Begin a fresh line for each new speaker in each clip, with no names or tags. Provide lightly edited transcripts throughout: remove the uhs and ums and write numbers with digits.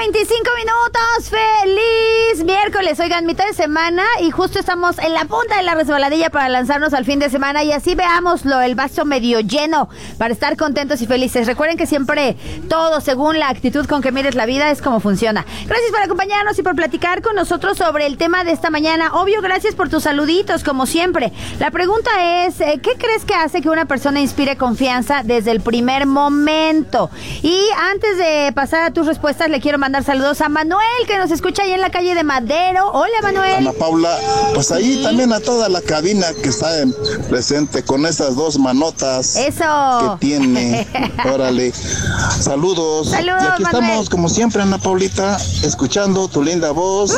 25 minutos. ¡Feliz miércoles! Oigan, mitad de semana y justo estamos en la punta de la resbaladilla para lanzarnos al fin de semana y así veámoslo, el vaso medio lleno para estar contentos y felices. Recuerden que siempre todo según la actitud con que mires la vida es como funciona. Gracias por acompañarnos y por platicar con nosotros sobre el tema de esta mañana. Obvio, gracias por tus saluditos, como siempre. La pregunta es, ¿qué crees que hace que una persona inspire confianza desde el primer momento? Y antes de pasar a tus respuestas, le quiero mandar saludos a Manuel, que nos escucha ahí en la calle de Madero. Hola, Manuel.
Ana Paula, pues ahí sí. También a toda la cabina que está presente con esas dos manotas.
Eso.
Que tiene. Órale. Saludos.
Saludos,
y aquí
Manuel.
estamos, como siempre, Ana Paulita, escuchando tu linda voz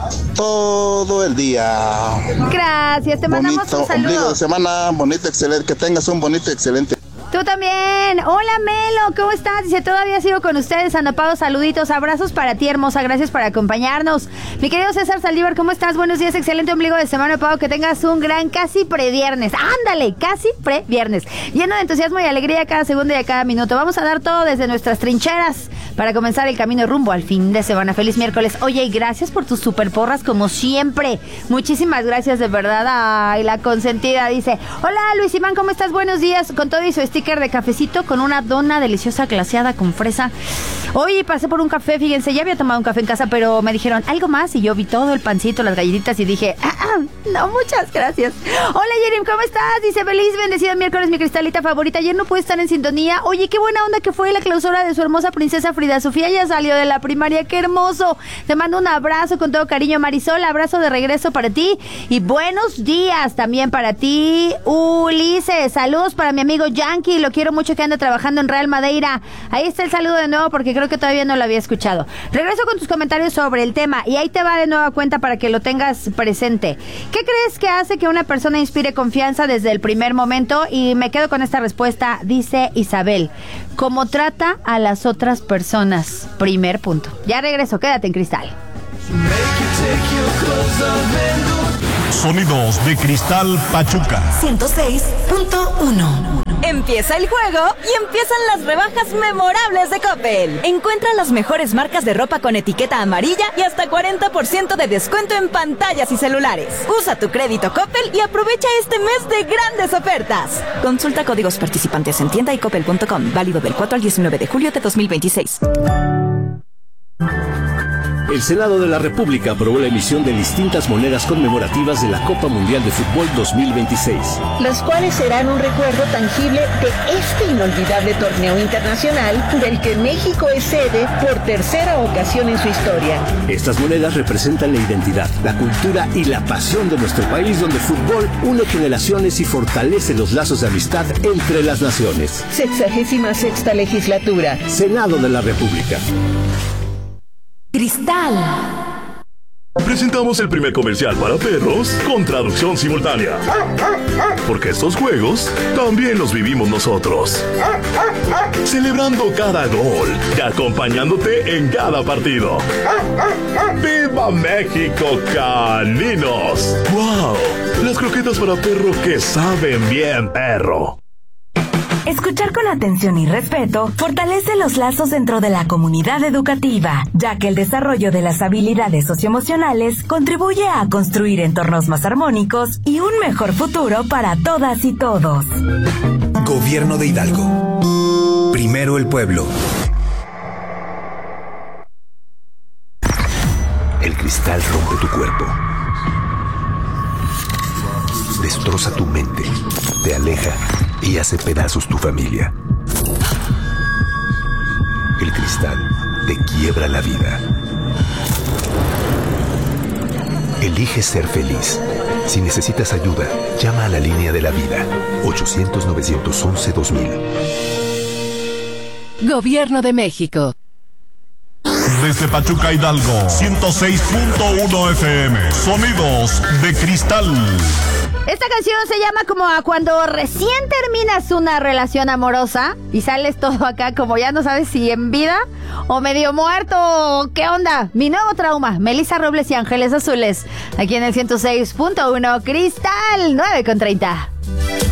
todo el día.
Gracias, te mandamos un saludo.
Ombligo de semana, bonito, excelente. Que tengas un bonito, excelente.
Tú también. Hola, Melo, ¿cómo estás? Dice, todavía sigo con ustedes, Ana Pao, saluditos, abrazos para ti, hermosa, gracias por acompañarnos. Mi querido César Saldívar, ¿cómo estás? Buenos días, excelente ombligo de semana, Pao, que tengas un gran casi previernes. ¡Ándale! Casi previernes. Lleno de entusiasmo y alegría cada segundo y a cada minuto. Vamos a dar todo desde nuestras trincheras para comenzar el camino rumbo al fin de semana. Feliz miércoles. Oye, y gracias por tus super porras, como siempre. Muchísimas gracias, de verdad. Ay, la consentida dice, hola, Luis Iván, ¿cómo estás? Buenos días. Con todo y su sticker de cafecito con una dona deliciosa glaseada con fresa. Hoy pasé por un café, fíjense, ya había tomado un café en casa, pero me dijeron algo más y yo vi todo el pancito, las galletitas y dije, no, muchas gracias. Hola, Yerim, ¿cómo estás? Dice, feliz, bendecido miércoles, mi cristalita favorita. Ayer no pude estar en sintonía. Oye, qué buena onda que fue la clausura de su hermosa princesa Frida Sofía. Ya salió de la primaria, qué hermoso. Te mando un abrazo con todo cariño, Marisol. Abrazo de regreso para ti y buenos días también para ti, Ulises. Saludos para mi amigo Yankee, lo quiero mucho, que anda trabajando en Real Madeira. Ahí está el saludo de nuevo porque creo que todavía no lo había escuchado. Regreso con tus comentarios sobre el tema y ahí te va de nueva cuenta para que lo tengas presente. ¿Qué crees que hace que una persona inspire confianza desde el primer momento? Y me quedo con esta respuesta, dice Isabel, cómo trata a las otras personas. Primer punto. Ya regreso, quédate en Cristal.
Sonidos de Cristal Pachuca
106.1. Empieza el juego y empiezan las rebajas memorables de Coppel. Encuentra las mejores marcas de ropa con etiqueta amarilla y hasta 40% de descuento en pantallas y celulares. Usa tu crédito Coppel y aprovecha este mes de grandes ofertas. Consulta códigos participantes en tienda y coppel.com. Válido del 4 al 19 de julio de 2026.
El Senado de la República aprobó la emisión de distintas monedas conmemorativas de la Copa Mundial de Fútbol 2026.
Las cuales serán un recuerdo tangible de este inolvidable torneo internacional del que México es sede por tercera ocasión en su historia.
Estas monedas representan la identidad, la cultura y la pasión de nuestro país, donde el fútbol une generaciones y fortalece los lazos de amistad entre las naciones.
66ª legislatura.
Senado de la República.
Cristal.
Presentamos el primer comercial para perros con traducción simultánea. Porque estos juegos también los vivimos nosotros. Celebrando cada gol y acompañándote en cada partido. ¡Viva México, caninos! ¡Wow! Las croquetas para perro que saben bien, perro.
Escuchar con atención y respeto fortalece los lazos dentro de la comunidad educativa, ya que el desarrollo de las habilidades socioemocionales contribuye a construir entornos más armónicos y un mejor futuro para todas y todos.
Gobierno de Hidalgo. Primero el pueblo.
El cristal rompe tu cuerpo. Destroza tu mente, te aleja y hace pedazos tu familia. El cristal te quiebra la vida. Elige ser feliz. Si necesitas ayuda, llama a la línea de la vida. 800-911-2000.
Gobierno de México.
Desde Pachuca, Hidalgo, 106.1 FM. Sonidos de Cristal.
Esta canción se llama como a cuando recién terminas una relación amorosa y sales todo acá como ya no sabes si en vida o medio muerto. ¿Qué onda? Mi nuevo trauma. Melissa Robles y Ángeles Azules. Aquí en el 106.1 Cristal 9:30.